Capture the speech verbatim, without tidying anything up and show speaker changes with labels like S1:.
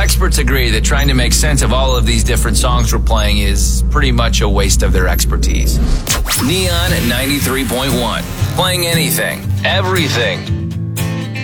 S1: experts agree that trying to make sense of all of these different songs we're playing is pretty much a waste of their expertise. Neon ninety-three point one. Playing anything, everything,